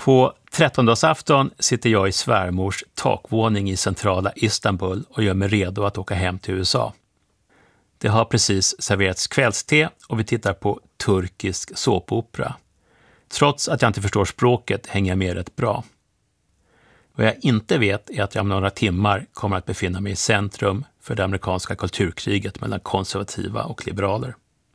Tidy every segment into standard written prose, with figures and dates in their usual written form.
På 13-dagsafton sitter jag i svärmors takvåning i centrala Istanbul och gör mig redo att åka hem till USA. Det har precis serverats kvällste och vi tittar på turkisk såpopera. Trots att jag inte förstår språket hänger jag med rätt bra. Vad jag inte vet är att jag om några timmar kommer att befinna mig i centrum för det amerikanska kulturkriget mellan konservativa och liberaler.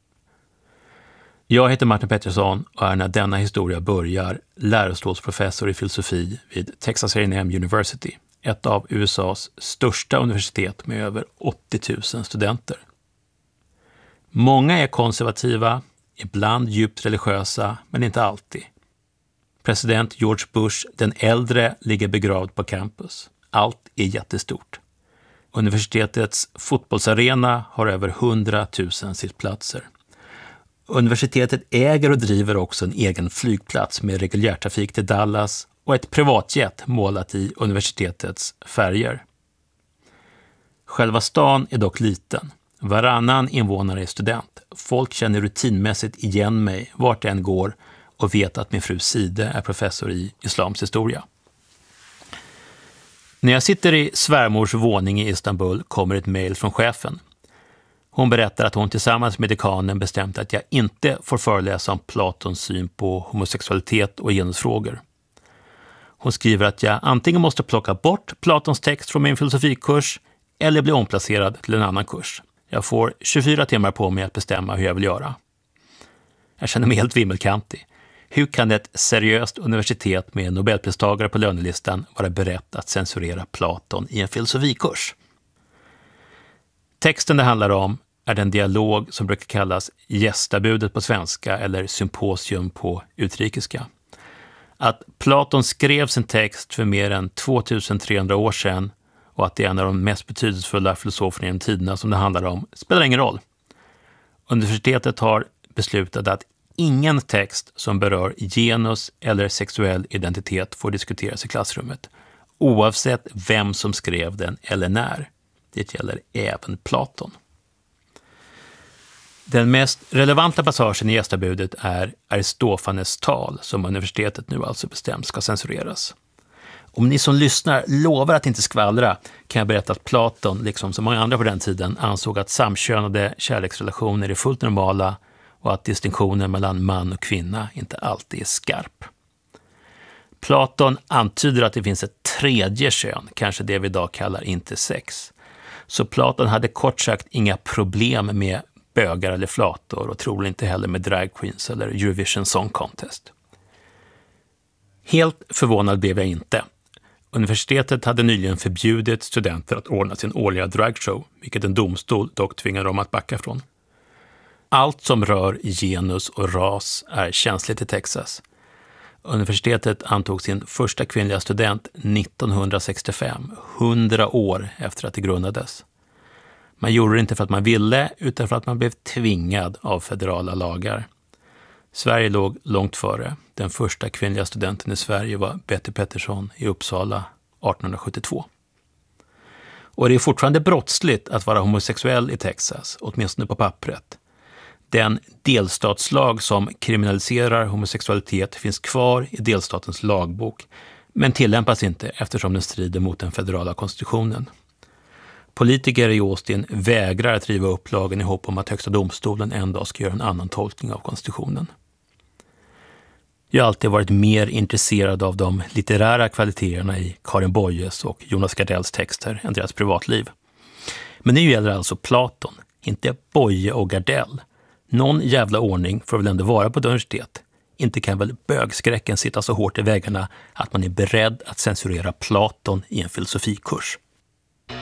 Jag heter Martin Pettersson och är när denna historia börjar lärostolsprofessor i filosofi vid Texas A&M University, ett av USAs största universitet med över 80 000 studenter. Många är konservativa, ibland djupt religiösa, men inte alltid. President George Bush, den äldre, ligger begravd på campus. Allt är jättestort. Universitetets fotbollsarena har över 100 000 sittplatser. Universitetet äger och driver också en egen flygplats med reguljärtrafik till Dallas och ett privatjet målat i universitetets färger. Själva stan är dock liten. Varannan invånare är student. Folk känner rutinmässigt igen mig vart jag än går och vet att min fru Side är professor i islams historia. När jag sitter i svärmors våning i Istanbul kommer ett mejl från chefen. Hon berättar att hon tillsammans med dekanen bestämt att jag inte får föreläsa om Platons syn på homosexualitet och genusfrågor. Hon skriver att jag antingen måste plocka bort Platons text från min filosofikurs eller bli omplacerad till en annan kurs. Jag får 24 timmar på mig att bestämma hur jag vill göra. Jag känner mig helt vimmelkantig. Hur kan ett seriöst universitet med Nobelpristagare på lönelistan vara berett att censurera Platon i en filosofikurs? Texten det handlar om är den dialog som brukar kallas gästabudet på svenska eller symposium på utrikiska. Att Platon skrev sin text för mer än 2300 år sedan och att det är en av de mest betydelsefulla filosoferna genom tiderna som det handlar om spelar ingen roll. Universitetet har beslutat att ingen text som berör genus eller sexuell identitet får diskuteras i klassrummet, oavsett vem som skrev den eller när. Det gäller även Platon. Den mest relevanta passagen i gästabudet är Aristofanes tal som universitetet nu alltså bestämt ska censureras. Om ni som lyssnar lovar att inte skvallra kan jag berätta att Platon, liksom så många andra på den tiden, ansåg att samkönade kärleksrelationer är fullt normala och att distinktionen mellan man och kvinna inte alltid är skarp. Platon antyder att det finns ett tredje kön, kanske det vi idag kallar intersex. Så Platon hade kort sagt inga problem med bögar eller flator och troligen inte heller med drag queens eller Eurovision Song Contest. Helt förvånad blev jag inte. Universitetet hade nyligen förbjudit studenter att ordna sin årliga dragshow, vilket en domstol dock tvingade dem att backa från. Allt som rör genus och ras är känsligt i Texas. Universitetet antog sin första kvinnliga student 1965, 100 år efter att det grundades. Man gjorde det inte för att man ville, utan för att man blev tvingad av federala lagar. Sverige låg långt före. Den första kvinnliga studenten i Sverige var Betty Pettersson i Uppsala 1872. Och det är fortfarande brottsligt att vara homosexuell i Texas, åtminstone på pappret. Den delstatslag som kriminaliserar homosexualitet finns kvar i delstatens lagbok, men tillämpas inte eftersom den strider mot den federala konstitutionen. Politiker i Austin vägrar att riva upp lagen i hopp om att högsta domstolen en dag ska göra en annan tolkning av konstitutionen. Jag har alltid varit mer intresserad av de litterära kvaliteterna i Karin Boyes och Jonas Gardells texter än deras privatliv. Men nu gäller alltså Platon, inte Boye och Gardell. Någon jävla ordning får väl ändå vara på ett universitet. Inte kan väl bögskräcken sitta så hårt i väggarna att man är beredd att censurera Platon i en filosofikurs.